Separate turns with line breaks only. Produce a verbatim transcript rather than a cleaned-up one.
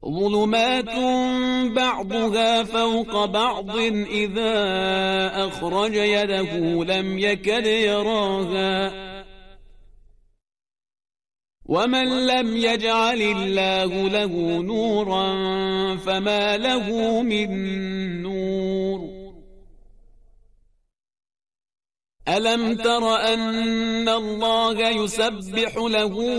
ظلمات بعضها فوق بعض إذا أخرج يده لم يكد يراها ومن لم يجعل الله له نورا فما له من نور ألم تر أن الله يسبح له